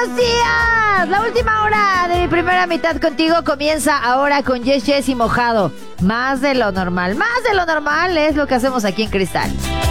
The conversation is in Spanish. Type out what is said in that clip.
buenos días. La última hora de mi primera mitad contigo comienza ahora con Yes Yes y Mojado. Más de lo normal es lo que hacemos aquí en Cristal.